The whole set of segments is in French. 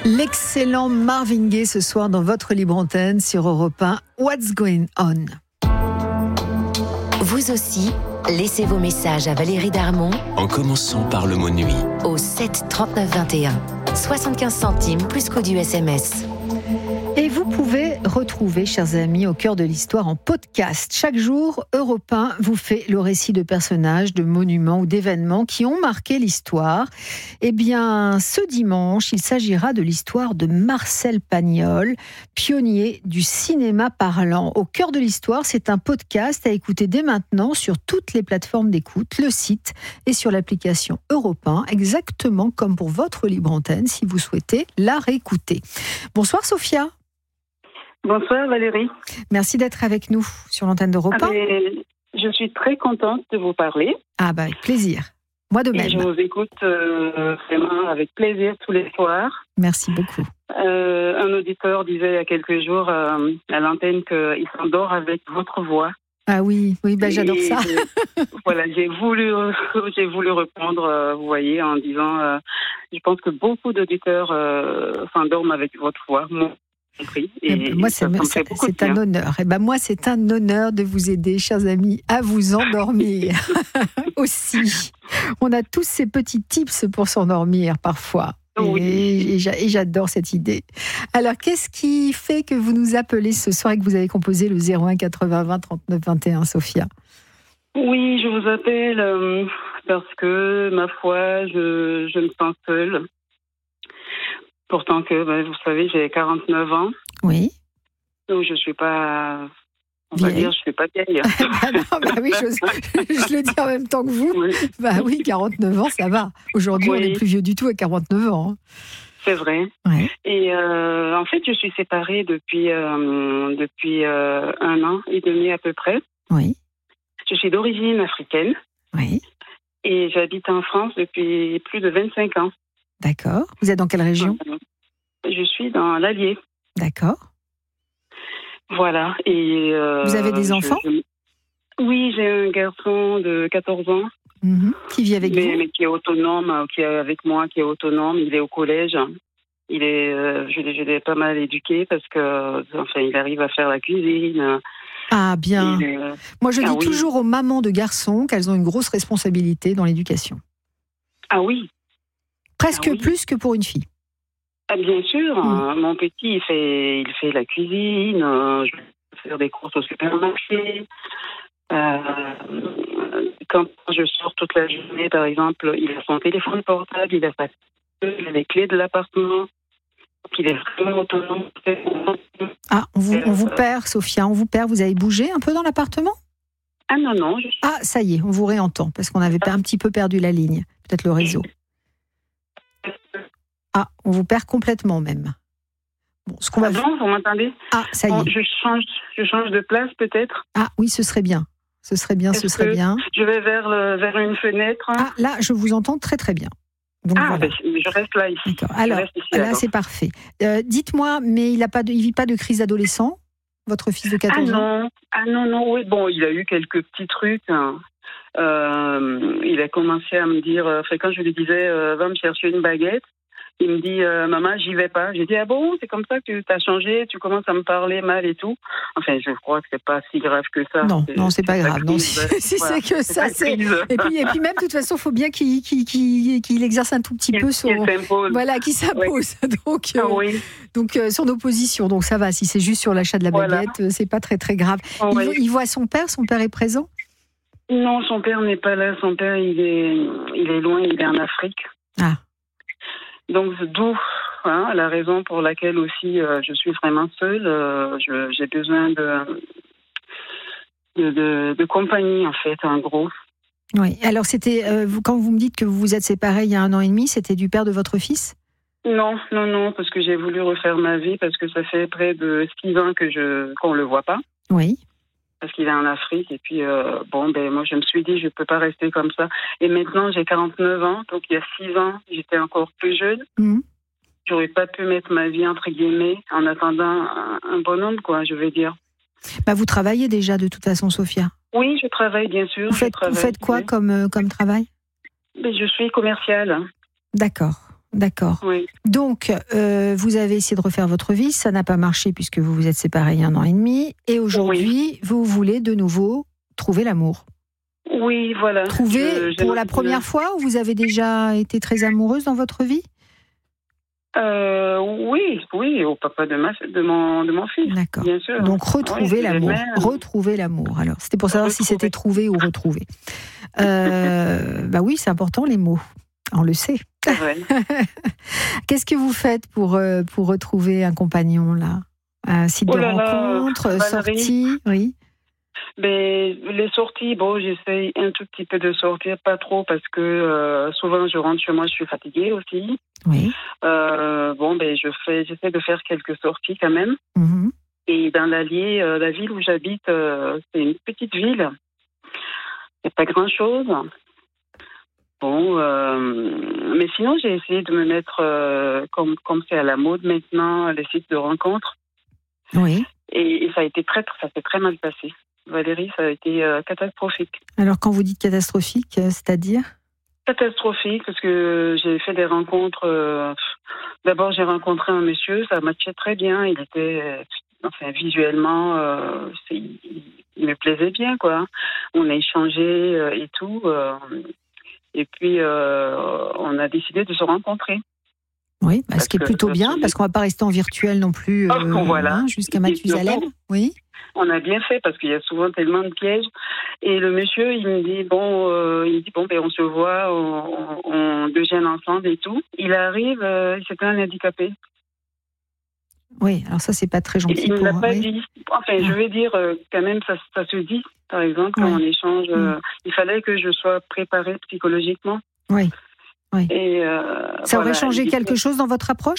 L'excellent Marvin Gaye ce soir dans votre libre antenne sur Europe 1. What's going on? Vous aussi, laissez vos messages à Valérie Darmon en commençant par le mot nuit. Au 7 39 21. 75 centimes plus coût du SMS. Et vous pouvez retrouver, chers amis, Au cœur de l'histoire en podcast. Chaque jour, Europe 1 vous fait le récit de personnages, de monuments ou d'événements qui ont marqué l'histoire. Eh bien, ce dimanche, il s'agira de l'histoire de Marcel Pagnol, pionnier du cinéma parlant. Au cœur de l'histoire, c'est un podcast à écouter dès maintenant sur toutes les plateformes d'écoute, le site et sur l'application Europe 1, exactement comme pour votre libre antenne, si vous souhaitez la réécouter. Bonsoir Sophia. Bonsoir Valérie. Merci d'être avec nous sur l'antenne d'Europe 1. Je suis très contente de vous parler. Ah bah avec plaisir. Moi de même. Et je vous écoute vraiment avec plaisir tous les soirs. Merci beaucoup. Un auditeur disait il y a quelques jours à l'antenne qu'il s'endort avec votre voix. Ah oui, bah j'adore ça. Voilà, j'ai voulu répondre, vous voyez, en disant, je pense que beaucoup d'auditeurs s'endorment avec votre voix. Moi, c'est un honneur. Et ben moi, c'est un honneur de vous aider, chers amis, à vous endormir aussi. On a tous ces petits tips pour s'endormir parfois. Oui. Et j'adore cette idée. Alors, qu'est-ce qui fait que vous nous appelez ce soir et que vous avez composé le 01 80 20 39 21, Sophia? Oui, je vous appelle parce que, ma foi, je me sens seule. Pourtant que, vous savez, j'ai 49 ans. Oui. Donc, je suis pas... On vieille. va dire, je suis pas vieille. Oui, je le dis en même temps que vous. Oui. Oui, 49 ans, ça va. Aujourd'hui, on n'est plus vieux du tout à 49 ans. C'est vrai. Ouais. Et en fait, je suis séparée depuis 1 an et demi à peu près. Oui. Je suis d'origine africaine. Oui. Et j'habite en France depuis plus de 25 ans. D'accord. Vous êtes dans quelle région? Je suis dans l'Allier. D'accord. Voilà. Et vous avez des enfants? Oui, j'ai un garçon de 14 ans. Qui vit avec vous? Mais qui est autonome, qui est avec moi, qui est autonome. Il est au collège. Je l'ai pas mal éduqué parce que, il arrive à faire la cuisine. Ah bien. Moi, je dis toujours aux mamans de garçons qu'elles ont une grosse responsabilité dans l'éducation. Ah oui. Presque plus que pour une fille. Ah, bien sûr. Mon petit, il fait la cuisine. Je vais faire des courses au supermarché. Quand je sors toute la journée, par exemple, il a son téléphone portable, il a les clés de l'appartement. Il est vraiment autonome. Ah, on vous perd, Sophia, on vous perd. Vous avez bougé un peu dans l'appartement? Ah non. Ah, ça y est, on vous réentend, parce qu'on avait un petit peu perdu la ligne. Peut-être le réseau. Ah, on vous perd complètement même. Bon, ce qu'on va vous m'entendez? Ah, ça y est. Je change de place peut-être. Ah oui, ce serait bien. Ce serait bien. Je vais vers une fenêtre. Ah, là, je vous entends très très bien. Donc, voilà. Je reste là ici. D'accord. Alors, là, c'est parfait. Dites-moi, mais il vit pas de crise d'adolescent, votre fils de 14 ans? Ah non, oui. Bon, il a eu quelques petits trucs. Il a commencé à me dire, quand je lui disais, va me chercher une baguette, il me dit, maman, j'y vais pas. J'ai dit, ah bon, c'est comme ça que tu as changé, tu commences à me parler mal et tout. Enfin, je crois que c'est pas si grave que ça. Non, c'est pas grave. Non, si c'est que ça, c'est. Et puis même, de toute façon, il faut bien qu'il exerce un tout petit peu son. Qui s'impose. Donc, son opposition. Donc, ça va. Si c'est juste sur l'achat de la baguette, c'est pas très, très grave. Il voit son père est présent? Non, son père n'est pas là. Son père, il est loin, il est en Afrique. Ah. Donc, d'où la raison pour laquelle aussi je suis vraiment seule. J'ai besoin de compagnie, en fait, en gros. Oui. Alors, c'était quand vous me dites que vous vous êtes séparés il y a 1 an et demi, c'était du père de votre fils? Non, parce que j'ai voulu refaire ma vie, parce que ça fait près de 6 ans qu'on le voit pas. Oui. Parce qu'il est en Afrique. Et puis, moi, je me suis dit, je peux pas rester comme ça. Et maintenant, j'ai 49 ans. Donc, il y a 6 ans, j'étais encore plus jeune. J'aurais pas pu mettre ma vie, entre guillemets, en attendant un bonhomme, quoi, je veux dire. Vous travaillez déjà, de toute façon, Sophia? Oui, je travaille, bien sûr. Vous faites quoi comme travail? Je suis commerciale. D'accord. D'accord. Oui. Donc, vous avez essayé de refaire votre vie, ça n'a pas marché puisque vous vous êtes séparés il y a 1 an et demi, et aujourd'hui, vous voulez de nouveau trouver l'amour. Oui, voilà. Trouver pour la première fois, ou vous avez déjà été très amoureuse dans votre vie ? Oui, au papa de mon fils. D'accord. Bien sûr. Donc retrouver l'amour. Retrouver l'amour. Alors, c'était pour savoir si c'était trouver ou retrouver. Bah oui, c'est important les mots. On le sait. C'est vrai. Qu'est-ce que vous faites pour retrouver un compagnon là ? Un site de rencontre, sortie, oui. Mais les sorties, bon, j'essaye un tout petit peu de sortir, pas trop, parce que souvent je rentre chez moi, je suis fatiguée aussi. Oui. J'essaie de faire quelques sorties quand même. Mm-hmm. Et dans l'Allier, la ville où j'habite, c'est une petite ville. Il n'y a pas grand-chose. Bon, mais sinon j'ai essayé de me mettre, comme c'est à la mode maintenant, les sites de rencontres. Oui. Et ça s'est très mal passé. Valérie, ça a été catastrophique. Alors, quand vous dites catastrophique, c'est-à-dire ? Catastrophique, parce que j'ai fait des rencontres. D'abord, j'ai rencontré un monsieur, ça matchait très bien. Il était, visuellement, il me plaisait bien, quoi. On a échangé et tout. Et puis, on a décidé de se rencontrer. Oui, ce qui est plutôt bien, parce qu'on ne va pas rester en virtuel non plus jusqu'à Mathusalem. Oui. On a bien fait, parce qu'il y a souvent tellement de pièges. Et le monsieur, il me dit, on se voit, on déjeune ensemble et tout. Il arrive, c'était un handicapé. Oui, alors ça, c'est pas très gentil. Il ne l'a pas dit. Enfin, je vais dire, quand même, ça se dit. Par exemple, quand on échange, il fallait que je sois préparée psychologiquement. Oui. Oui. Et, ça aurait changé quelque chose dans votre approche ?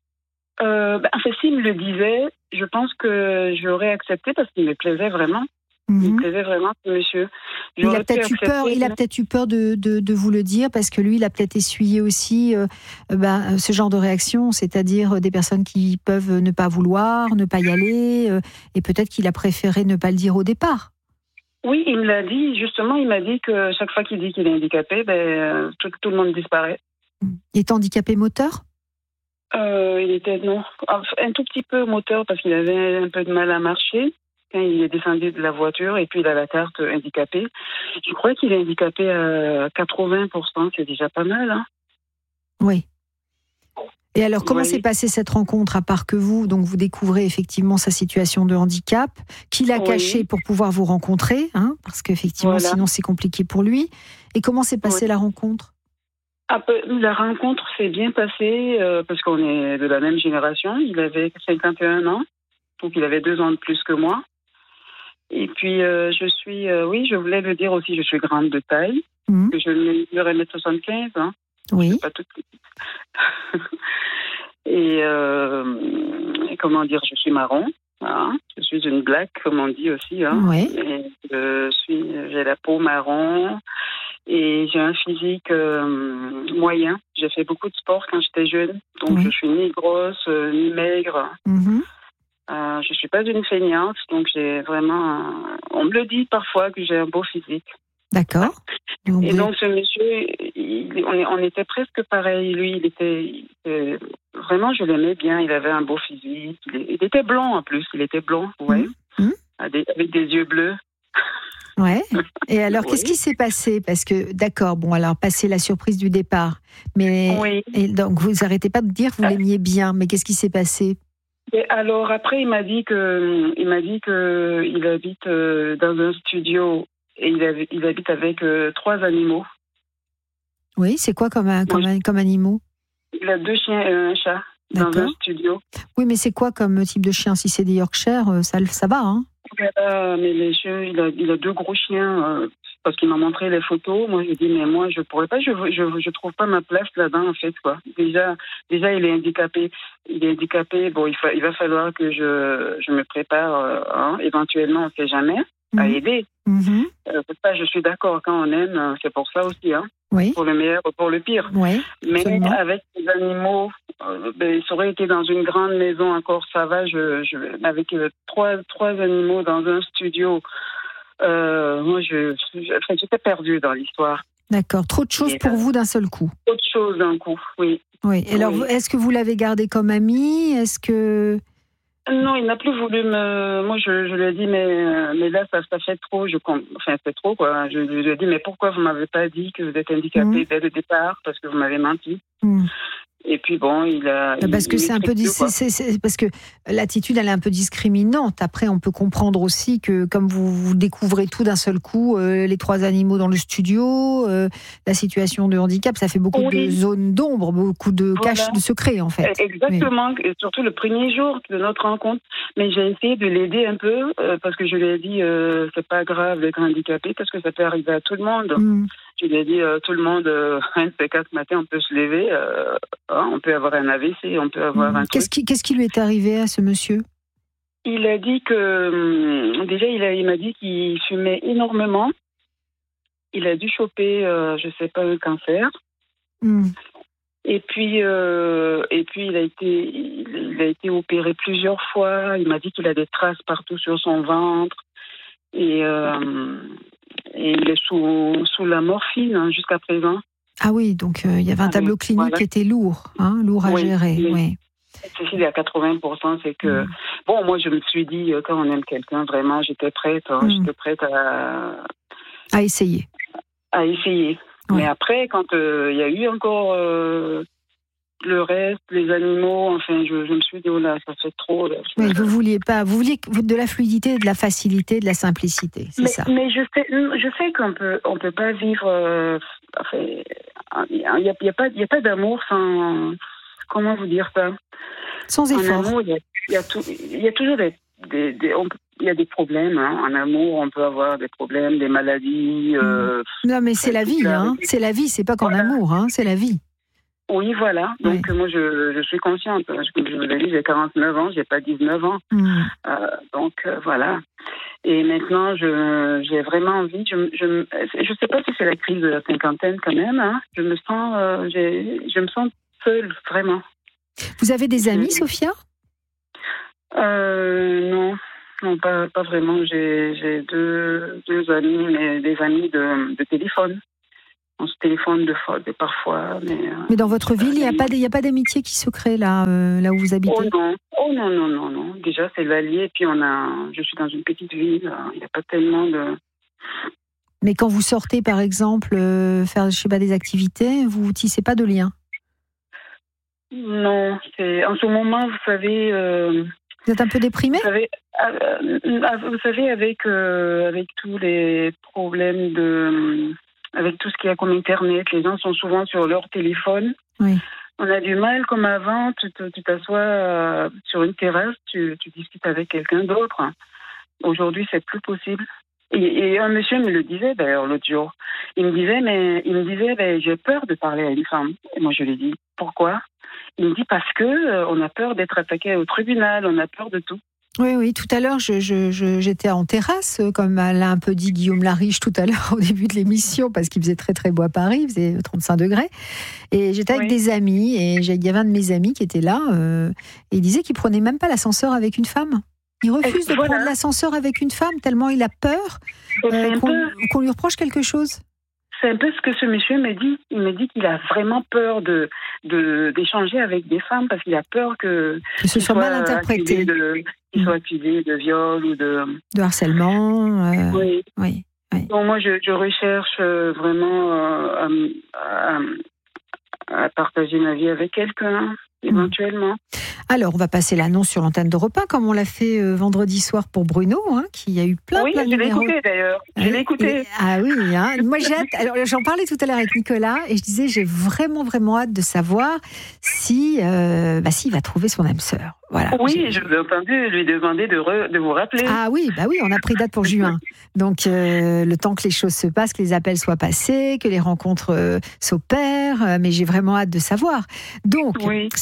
S'il me le disait, je pense que j'aurais accepté, parce qu'il me plaisait vraiment. Mm-hmm. Il me plaisait vraiment, ce monsieur. Il a peut-être eu peur de vous le dire, parce que lui, il a peut-être essuyé aussi ce genre de réaction, c'est-à-dire des personnes qui peuvent ne pas vouloir, ne pas y aller, et peut-être qu'il a préféré ne pas le dire au départ. Oui, il me l'a dit. Justement, il m'a dit que chaque fois qu'il dit qu'il est handicapé, tout le monde disparaît. Il est handicapé moteur ? Il était un tout petit peu moteur, parce qu'il avait un peu de mal à marcher quand il est descendu de la voiture, et puis il a la carte handicapée. Je crois qu'il est handicapé à 80%, c'est déjà pas mal. Hein. Oui. Et alors, comment s'est passée cette rencontre, à part que vous découvrez effectivement sa situation de handicap, qu'il a caché pour pouvoir vous rencontrer, parce qu'effectivement, sinon c'est compliqué pour lui. Et comment s'est passée la rencontre ? La rencontre s'est bien passée, parce qu'on est de la même génération. Il avait 51 ans, donc il avait 2 ans de plus que moi. Et puis, je voulais le dire aussi, je suis grande de taille, que je mesure 1m75. Oui. Je suis pas toute petite. Et comment dire, je suis marron. Je suis une black, comme on dit aussi. Oui. Et j'ai la peau marron. Et j'ai un physique moyen. J'ai fait beaucoup de sport quand j'étais jeune. Donc, je suis ni grosse, ni maigre. Mm-hmm. Je suis pas une feignante. Donc, j'ai vraiment... On me le dit parfois que j'ai un beau physique. D'accord. Et donc, ce monsieur, on était presque pareil. Lui, il était... vraiment, je l'aimais bien. Il avait un beau physique. Il était blond, en plus. Il était blond, avec des yeux bleus. Ouais. Et alors, qu'est-ce qui s'est passé ? Parce que, passé la surprise du départ, mais et donc vous n'arrêtez pas de dire que vous l'aimiez bien, mais qu'est-ce qui s'est passé ? Et alors après, il m'a dit que il habite dans un studio et il habite avec 3 animaux. Oui, c'est quoi comme animaux ? Il a 2 chiens et un chat dans un studio. Oui, mais c'est quoi comme type de chien ? Si c'est des Yorkshire, ça va, hein ? Mais les chiens, il a 2 gros chiens, parce qu'il m'a montré les photos. Moi, je dis, mais moi, je pourrais pas, je trouve pas ma place là-dedans, en fait, quoi. Déjà, il est handicapé. Bon, il va falloir que je me prépare, éventuellement, on sait jamais, à aider. Mm-hmm. Ça, je suis d'accord, quand on aime, c'est pour ça aussi, Oui. Pour le meilleur ou pour le pire. Oui, mais absolument. Avec les animaux, ça aurait été dans une grande maison encore, ça va. Avec 3 animaux dans un studio, moi, j'étais perdue dans l'histoire. D'accord. Trop de choses pour vous d'un seul coup. Trop de choses d'un coup, oui. Oui. Et alors, est-ce que vous l'avez gardé comme ami? Est-ce que... Non, il n'a plus voulu me... Moi, je lui ai dit, mais là, ça fait trop. Enfin, c'est trop, quoi. Je lui ai dit, mais pourquoi vous m'avez pas dit que vous êtes handicapé dès le départ? Parce que vous m'avez menti. Et puis bon, parce que c'est un peu parce que l'attitude elle est un peu discriminante. Après, on peut comprendre aussi que comme vous découvrez tout d'un seul coup, les 3 animaux dans le studio, la situation de handicap, ça fait beaucoup de zones d'ombre, beaucoup de caches de secrets en fait. Exactement, et surtout le premier jour de notre rencontre. Mais j'ai essayé de l'aider un peu parce que je lui ai dit c'est pas grave d'être handicapé parce que ça peut arriver à tout le monde. Je lui ai dit, tout le monde, un de ces 4 matins, on peut se lever, on peut avoir un AVC, on peut avoir un truc. Qu'est-ce qui lui est arrivé à ce monsieur? Il a dit que, déjà, il m'a dit qu'il fumait énormément. Il a dû choper, je sais pas, un cancer. Et puis il a été opéré plusieurs fois. Il m'a dit qu'il a des traces partout sur son ventre. Et il est sous la morphine jusqu'à présent. Ah oui, donc il y avait un tableau clinique qui était lourd à gérer. Oui. Ceci, à 80%, c'est que... Bon, moi, je me suis dit, quand on aime quelqu'un, vraiment, j'étais prête. J'étais prête à essayer. À essayer. Oui. Mais après, quand il y a eu encore le reste, les animaux, enfin, je me suis dit, oh là, ça fait trop. Là. Oui, vous vouliez de la fluidité, de la facilité, de la simplicité, c'est ça. Mais je sais qu'on peut pas vivre... enfin, il y a pas d'amour sans... Comment vous dire ça? Sans effort. En amour, il y a toujours il y a des problèmes. En amour, on peut avoir des problèmes, des maladies. Non, mais c'est la vie. C'est la vie, c'est pas qu'en amour, c'est la vie. Oui, voilà. Donc, moi, je suis consciente. Comme je vous l'ai dit, j'ai 49 ans, j'ai pas 19 ans. Donc, voilà. Et maintenant, j'ai vraiment envie. Je sais pas si c'est la crise de la cinquantaine quand même. Je me sens seule, vraiment. Vous avez des amis, Sophia? Non, pas vraiment. J'ai deux amis, mais des amis de téléphone. On se téléphone parfois. Mais dans votre ville, il n'y a pas d'amitié qui se crée là où vous habitez? Oh non. Déjà, c'est l'Allier, et puis je suis dans une petite ville. Il n'y a pas tellement de... Mais quand vous sortez, par exemple, faire, je sais pas, des activités, vous tissez pas de liens? Non, en ce moment, vous savez... Vous êtes un peu déprimée? Vous savez, avec tous les problèmes avec tout ce qu'il y a comme Internet, les gens sont souvent sur leur téléphone. Oui. On a du mal, comme avant, tu t'assois sur une terrasse, tu discutes avec quelqu'un d'autre. Aujourd'hui, c'est plus possible. Et un monsieur me le disait d'ailleurs l'autre jour. Il me disait, j'ai peur de parler à une femme. Et moi, je lui ai dit, pourquoi? Il me dit, parce que on a peur d'être attaqué au tribunal, on a peur de tout. Oui, tout à l'heure, j'étais en terrasse, comme l'a un peu dit Guillaume Lariche tout à l'heure au début de l'émission, parce qu'il faisait très très beau à Paris, il faisait 35 degrés. Et j'étais avec des amis, et il y avait un de mes amis qui était là, et il disait qu'il ne prenait même pas l'ascenseur avec une femme. Il refuse de prendre l'ascenseur avec une femme, tellement il a peur qu'on lui reproche quelque chose. C'est un peu ce que ce monsieur me dit. Il me dit qu'il a vraiment peur d'échanger avec des femmes parce qu'il a peur que ce soit mal interprété. Qu'il soit accusé de viol ou de harcèlement. Oui. Donc moi, je recherche vraiment à partager ma vie avec quelqu'un, éventuellement. Alors, on va passer l'annonce sur l'antenne d'Europe 1, comme on l'a fait vendredi soir pour Bruno, qui a eu plein de numéros. Oui, je l'ai écouté d'ailleurs. Ah oui, moi j'ai hâte. Alors, j'en parlais tout à l'heure avec Nicolas, et je disais, j'ai vraiment, vraiment hâte de savoir s'il va trouver son âme sœur. Voilà. Oui, je vous ai entendu lui demander de vous rappeler. Ah oui, on a pris date pour juin. Donc, le temps que les choses se passent, que les appels soient passés, que les rencontres s'opèrent, mais j'ai vraiment hâte de savoir. Donc,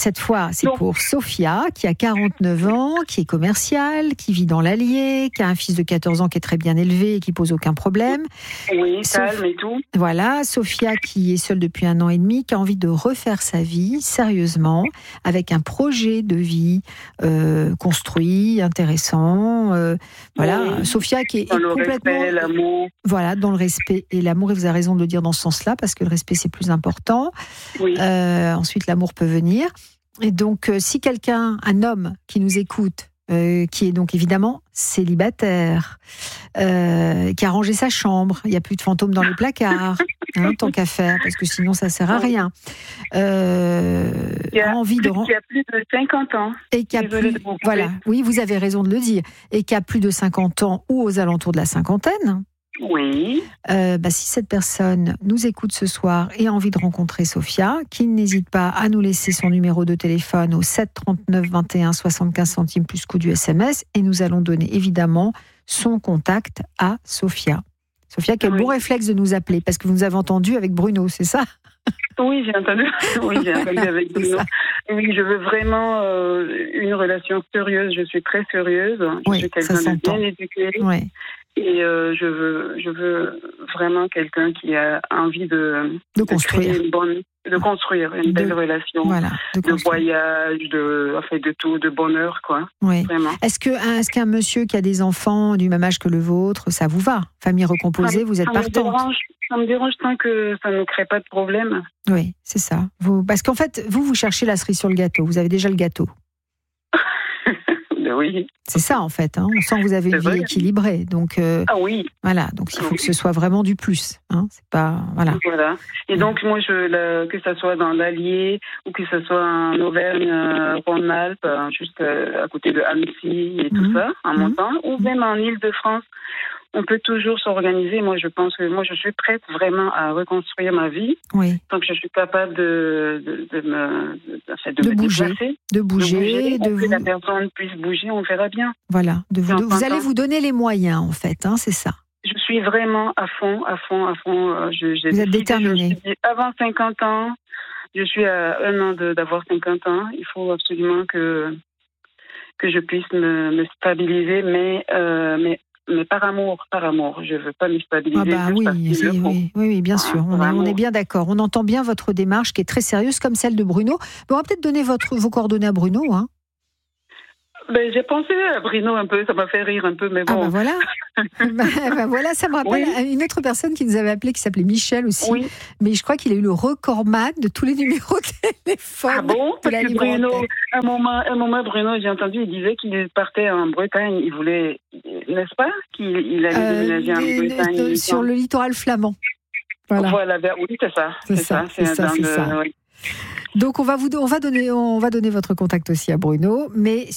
cette fois, c'est pour Sophia, qui a 49 ans, qui est commerciale, qui vit dans l'Allier, qui a un fils de 14 ans qui est très bien élevé et qui pose aucun problème. Oui, calme et tout. Voilà, Sophia qui est seule depuis 1 an et demi, qui a envie de refaire sa vie sérieusement, avec un projet de vie construit, intéressant. Voilà, oui. Sophia qui est dans le complètement... respect, l'amour. Voilà, dans le respect et l'amour, et vous avez raison de le dire dans ce sens-là, parce que le respect c'est plus important. Oui. Ensuite, l'amour peut venir. Et donc, si quelqu'un, un homme qui nous écoute, qui est donc évidemment célibataire, qui a rangé sa chambre, il n'y a plus de fantômes dans les placards, tant qu'à faire, parce que sinon ça ne sert à rien. Qui a plus de 50 ans. Et qui a plus, voilà, oui, vous avez raison de le dire. Et qui a plus de 50 ans ou aux alentours de la cinquantaine. Oui. Si cette personne nous écoute ce soir et a envie de rencontrer Sophia, qu'il n'hésite pas à nous laisser son numéro de téléphone au 7 39 21 75 centimes plus coût du SMS, et nous allons donner évidemment son contact à Sophia. Sophia qui a le bon réflexe de nous appeler, parce que vous nous avez entendu avec Bruno, c'est ça ? Oui, j'ai entendu. Oui, j'ai entendu avec Bruno. Oui, je veux vraiment une relation sérieuse. Je suis très sérieuse. Je suis quelqu'un de bien éduqué. Oui. Et je veux vraiment quelqu'un qui a envie de construire, construire une belle relation, de voyage, de tout, de bonheur, quoi. Oui. Vraiment. Est-ce qu'un monsieur qui a des enfants du même âge que le vôtre, ça vous va? Famille recomposée, vous êtes partante? Ça me dérange tant que ça ne crée pas de problème. Oui, c'est ça. Parce qu'en fait, vous cherchez la cerise sur le gâteau. Vous avez déjà le gâteau. Oui. C'est ça en fait. On sent que vous avez une vie équilibrée. Donc, ah oui. Voilà. Donc il faut que ce soit vraiment du plus. C'est pas voilà. Voilà. Et donc moi, que ça soit dans l'Allier ou que ça soit en Auvergne-Rhône-Alpes, juste à côté de Annecy et tout ça, en montant, ou même en Île-de-France. On peut toujours s'organiser. Moi, je pense que je suis prête vraiment à reconstruire ma vie. Oui. Donc, je suis capable de me bouger, déplacer. que la personne puisse bouger, on verra bien. Voilà. Vous allez vous donner les moyens, en fait. C'est ça. Je suis vraiment à fond. Vous êtes déterminée. Avant 50 ans, je suis à 1 an d'avoir 50 ans. Il faut absolument que je puisse me stabiliser, mais par amour. Je veux pas me stabiliser. Oui, bien sûr. On est bien d'accord. On entend bien votre démarche qui est très sérieuse, comme celle de Bruno. On va peut-être donner vos coordonnées à Bruno. J'ai pensé à Bruno un peu, ça m'a fait rire un peu, mais bon. Voilà. Voilà, ça me rappelle une autre personne qui nous avait appelé, qui s'appelait Michel aussi. Oui. Mais je crois qu'il a eu le recordman de tous les numéros de téléphone. Ah bon? Parce que Bruno, un moment, Bruno, j'ai entendu, il disait qu'il partait en Bretagne. Il voulait, n'est-ce pas? Qu'il allait déménager en Bretagne. Sur le littoral flamand. Voilà, oui, c'est ça. C'est ça. Oui. Donc on va donner votre contact aussi à Bruno, mais